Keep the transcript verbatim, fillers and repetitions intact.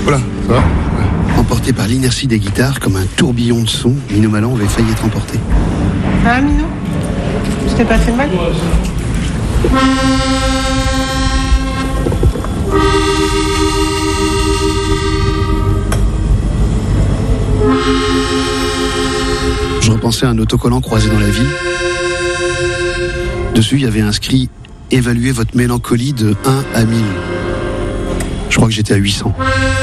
Voilà, ça va ? Emporté par l'inertie des guitares, comme un tourbillon de son, Minou Malan avait failli être emporté. Ah, Minou ? Je t'ai pas fait mal ? Je repensais à un autocollant croisé dans la ville. Dessus, il y avait inscrit « Évaluez votre mélancolie de un à mille ». Je crois que j'étais à huit cents.